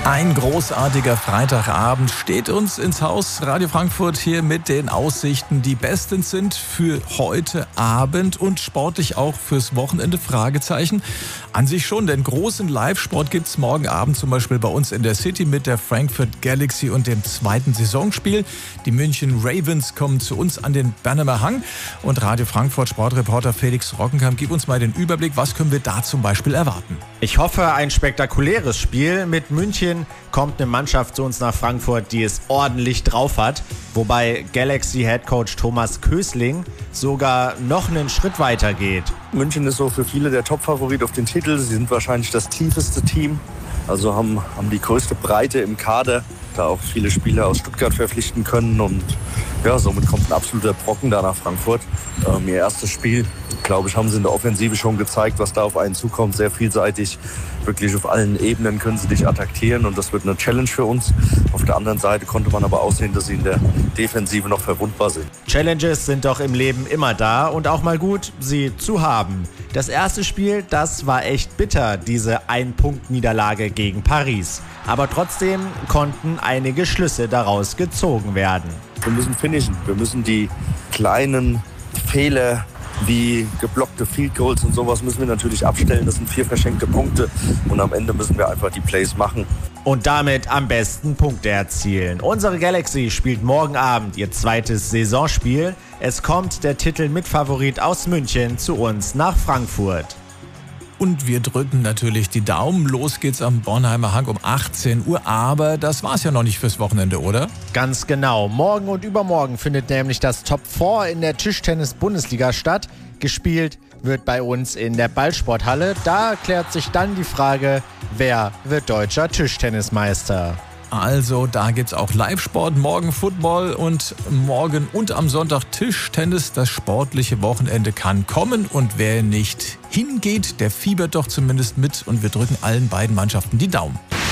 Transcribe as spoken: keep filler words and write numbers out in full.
Ein großartiger Freitagabend steht uns ins Haus. Radio Frankfurt hier mit den Aussichten, die bestens sind für heute Abend und sportlich auch fürs Wochenende. Fragezeichen. An sich schon, denn großen Live-Sport gibt es morgen Abend zum Beispiel bei uns in der City mit der Frankfurt Galaxy und dem zweiten Saisonspiel. Die München Ravens kommen zu uns an den Bernemer Hang. Und Radio Frankfurt Sportreporter Felix Rockenkamp, gib uns mal den Überblick. Was können wir da zum Beispiel erwarten? Ich hoffe, ein spektakuläres Spiel. Mit München kommt eine Mannschaft zu uns nach Frankfurt, die es ordentlich drauf hat. Wobei Galaxy-Headcoach Thomas Kösling sogar noch einen Schritt weiter geht. München ist so für viele der Top-Favorit auf den Titel. Sie sind wahrscheinlich das tiefeste Team. Also haben, haben die größte Breite im Kader. Da auch viele Spieler aus Stuttgart verpflichten können. Und ja, somit kommt ein absoluter Brocken da nach Frankfurt. Ähm, ihr erstes Spiel, glaube ich, haben sie in der Offensive schon gezeigt, was da auf einen zukommt. Sehr vielseitig. Wirklich auf allen Ebenen können sie dich attackieren und das wird eine Challenge für uns. Auf der anderen Seite konnte man aber auch sehen, dass sie in der Defensive noch verwundbar sind. Challenges sind doch im Leben immer da und auch mal gut, sie zu haben. Das erste Spiel, das war echt bitter, diese Ein-Punkt-Niederlage gegen Paris. Aber trotzdem konnten einige Schlüsse daraus gezogen werden. Wir müssen finishen. Wir müssen die kleinen Fehler wie geblockte Field Goals und sowas müssen wir natürlich abstellen. Das sind vier verschenkte Punkte und am Ende müssen wir einfach die Plays machen. Und damit am besten Punkte erzielen. Unsere Galaxy spielt morgen Abend ihr zweites Saisonspiel. Es kommt der Titelmitfavorit aus München zu uns nach Frankfurt. Und wir drücken natürlich die Daumen. Los geht's am Bornheimer Hang um achtzehn Uhr. Aber das war's ja noch nicht fürs Wochenende, oder? Ganz genau. Morgen und übermorgen findet nämlich das Top vier in der Tischtennis-Bundesliga statt. Gespielt wird bei uns in der Ballsporthalle. Da klärt sich dann die Frage, wer wird deutscher Tischtennismeister? Also, da gibt's auch Live-Sport, morgen Football und morgen und am Sonntag Tischtennis. Das sportliche Wochenende kann kommen und wer nicht hingeht, der fiebert doch zumindest mit und wir drücken allen beiden Mannschaften die Daumen.